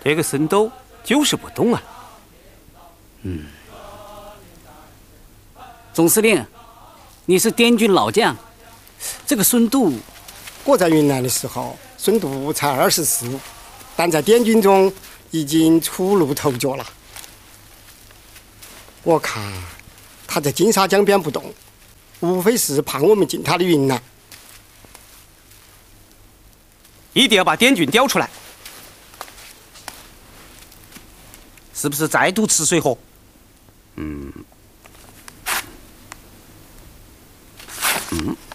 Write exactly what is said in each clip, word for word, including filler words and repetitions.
这个孙斗就是不懂啊。 嗯，总司令，你是滇军老将，这个孙度， 我在云南的时候，孙度才二十四，但在滇军中已经初露头角了。我看他在金沙江边不动，无非是怕我们进他的云南。 一定要把滇军调出来， 是不是再度吃水喝？ 嗯，嗯，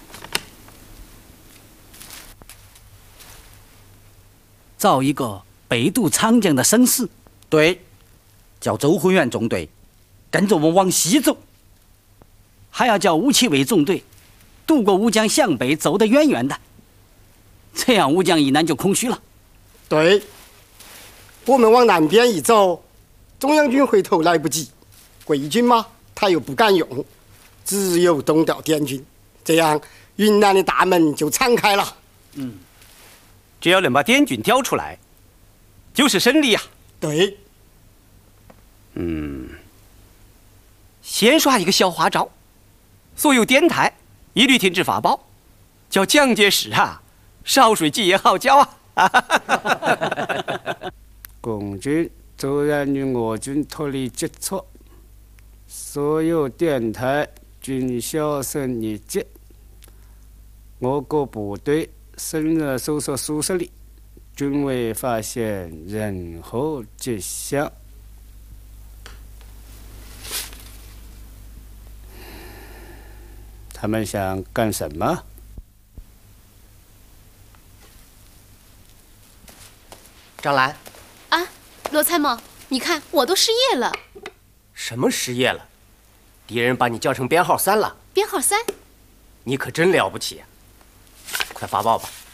造一个北渡昌江的声势。 对，叫周浑元纵队跟着我们往西走， 还要叫吴奇伟纵队渡过乌江向北，走得远远的，这样乌江以南就空虚了。 对，我们往南边一走，中央军回头来不及，桂军嘛，他又不敢用，只有东调滇军，这样云南的大门就敞开了。 嗯， 只要能把滇军调出来，就是胜利呀、啊。 对。 嗯，先耍一个小花招，所有滇台一律停止发报，叫蒋介石啊少睡几夜好觉啊！ 共军骤然与我军脱离接触，所有滇台均销声匿迹。我国部队深入搜索宿舍里，均未发现任何迹象。他们想干什么？ 张兰， 啊，罗参谋，你看我都失业了。 什么失业了？敌人把你叫成编号三了。 编号三？ 你可真了不起呀！快发报吧。